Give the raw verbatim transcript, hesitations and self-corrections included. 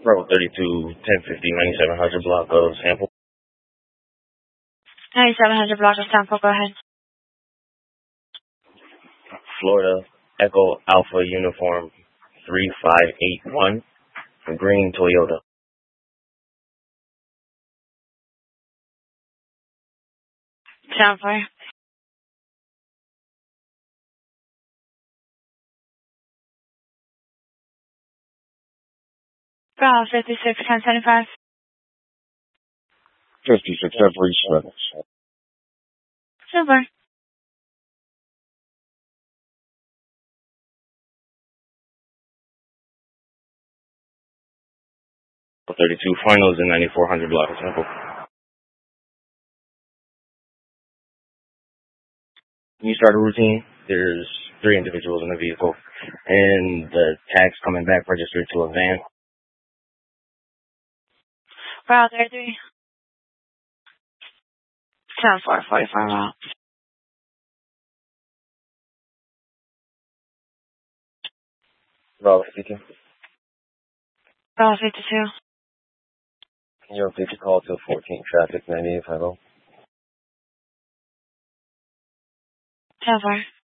Bravo thirty-two, ten fifty, ninety-seven hundred block of sample. ninety-seven hundred block of sample, go ahead. Florida, Echo Alpha Uniform three five eight one, green Toyota. Sample. Bravo fifty-six, ten seventy-five. fifty-six, every seven. Super. thirty-two, finals in ninety-four hundred block of sample. You start a routine, there's three individuals in the vehicle, and the tag's coming back registered to a van. Bravo thirty-three. ten four, forty-four mile. Bravo fifty-two. Bravo fifty-two. Can you repeat the call to fourteen traffic ninety-eight fifty? ten four.